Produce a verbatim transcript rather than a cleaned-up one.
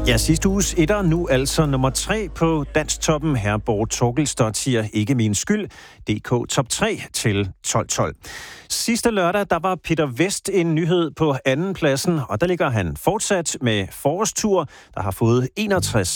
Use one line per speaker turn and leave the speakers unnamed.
Ja, sidste uges etter, nu altså nummer tre på Dansktoppen. Herborg Torkelstottir, ikke min skyld. D K top tre til tolv tolv. Sidste lørdag, der var Peter West en nyhed på anden pladsen, og der ligger han fortsat med forårstur, der har fået enogtres